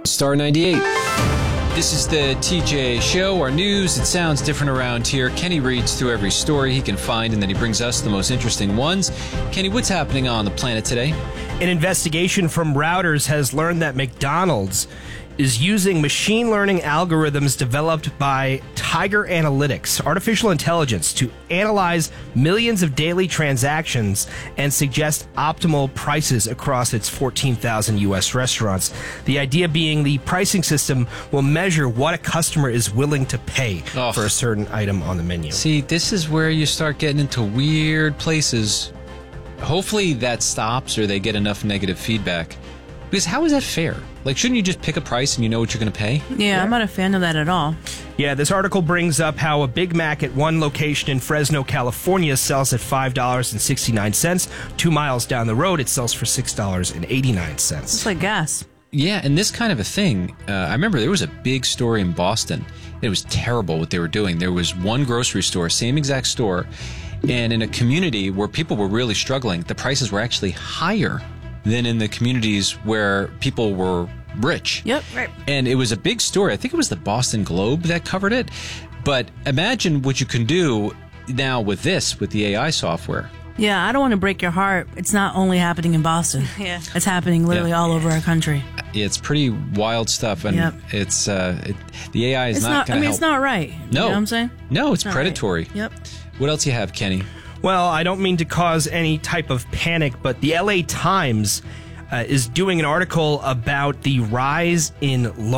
Star 98. This is the TJ Show, our news. It sounds different around here. Kenny reads through every story he can find, and then he brings us the most interesting ones. Kenny, what's happening on the planet today? An investigation from Reuters has learned that McDonald's is using machine learning algorithms developed by Tiger Analytics, artificial intelligence, to analyze millions of daily transactions and suggest optimal prices across its 14,000 U.S. restaurants. The idea being the pricing system will measure what a customer is willing to pay for a certain item on the menu. See, this is where you start getting into weird places. Hopefully that stops or they get enough negative feedback. Because how is that fair? Like, shouldn't you just pick a price and you know what you're going to pay? Yeah, I'm not a fan of that at all. Yeah, this article brings up how a Big Mac at one location in Fresno, California sells at $5.69. 2 miles down the road, it sells for $6.89. It's like gas. Yeah, and this kind of a thing, I remember there was a big story in Boston. It was terrible what they were doing. There was one grocery store, same exact store, and in a community where people were really struggling, the prices were actually higher than in the communities where people were rich. Yep, right. And it was a big story. I think it was the Boston Globe that covered it. But imagine what you can do now with this, with the AI software. Yeah, I don't want to break your heart. It's not only happening in Boston. Yeah. It's happening literally all over our country. It's pretty wild stuff. And it's the AI is not going to help. It's not right. No. You know what I'm saying? No, it's predatory. Right. Yep. What else you have, Kenny? Well, I don't mean to cause any type of panic, but the LA Times is doing an article about the rise in